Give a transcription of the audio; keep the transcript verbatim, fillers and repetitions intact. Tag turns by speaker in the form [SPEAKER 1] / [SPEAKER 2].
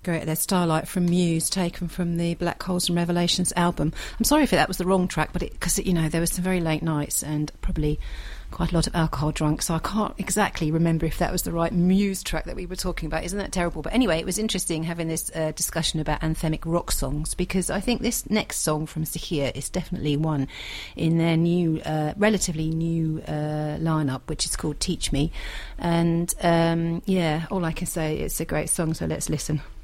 [SPEAKER 1] Great, there's Starlight from Muse, taken from the Black Holes and Revelations album. I'm sorry if that was the wrong track, but because, you know, there were some very late nights and probably quite a lot of alcohol drunk, so I can't exactly remember if that was the right Muse track that we were talking about. Isn't that terrible? But anyway, it was interesting having this uh, discussion about anthemic rock songs, because I think this next song from Sahir is definitely one in their new, uh, relatively new uh, lineup, which is called Teach Me. And um, yeah, all I can say, it's a great song, so let's listen.